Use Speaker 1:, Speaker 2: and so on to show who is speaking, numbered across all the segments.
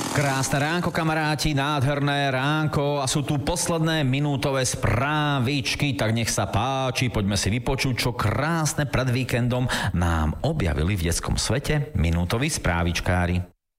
Speaker 1: Krásne ránko, kamaráti, nádherné ránko a sú tu posledné minútové správičky, tak nech sa páči, poďme si vypočuť, čo krásne pred víkendom nám objavili v detskom svete minútoví správičkári.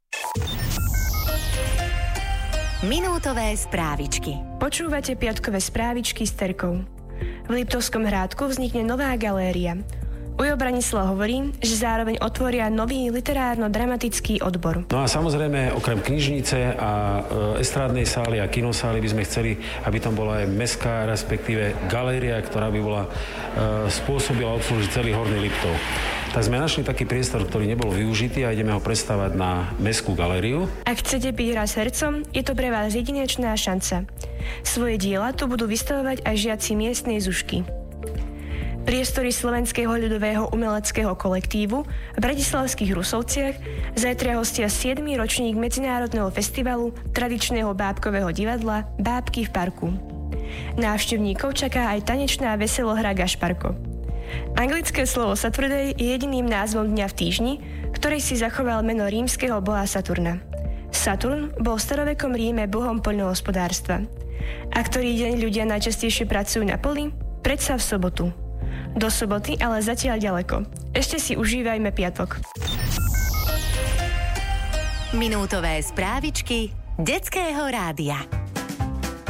Speaker 2: Minútové správičky.
Speaker 3: Počúvate piatkové správičky s Terkou. V Liptovskom Hrádku vznikne nová galéria. Ujo Branislav hovorí, že zároveň otvoria nový literárno-dramatický odbor.
Speaker 4: No a samozrejme, okrem knižnice a estrádnej sály a kinosály by sme chceli, aby tam bola aj mestská, respektíve galéria, ktorá by bola spôsobila obslúžiť celý Horný Liptov. Tak sme našli taký priestor, ktorý nebol využitý a ideme ho predstavať na mestskú galériu.
Speaker 3: Ak chcete byť raz hercom, je to pre vás jedinečná šanca. Svoje diela tu budú vystavovať aj žiaci miestnej Zušky. Priestory Slovenského ľudového umeleckého kolektívu v bratislavských Rusovciach zajtra hostia 7. ročník Medzinárodného festivalu tradičného bábkového divadla Bábky v parku. Návštevníkov čaká aj tanečná veselohra Gašparko. Anglické slovo Saturday je jediným názvom dňa v týždni, ktorý si zachoval meno rímskeho boha Saturna. Saturn bol v starovekom Ríme bohom poľnohospodárstva. A ktorý deň ľudia najčastejšie pracujú na poli? Predsa v sobotu. Do soboty ale zatiaľ ďaleko. Ešte si užívajme piatok.
Speaker 2: Minútové správičky detského rádia.